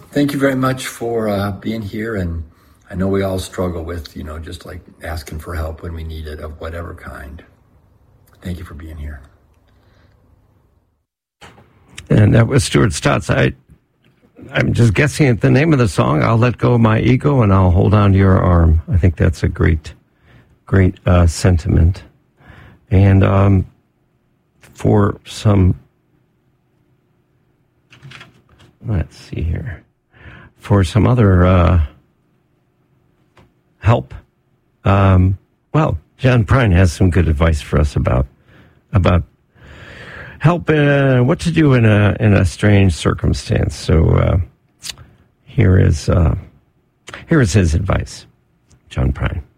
Thank you very much for being here. And I know we all struggle with, just like asking for help when we need it of whatever kind. Thank you for being here. And that was Stuart Stotts. I'm just guessing at the name of the song. I'll let go of my ego and I'll hold on to your arm. I think that's a great sentiment. And for some, let's see here, for some other help, well, John Prine has some good advice for us about help, what to do in a strange circumstance. So here is his advice, John Prine.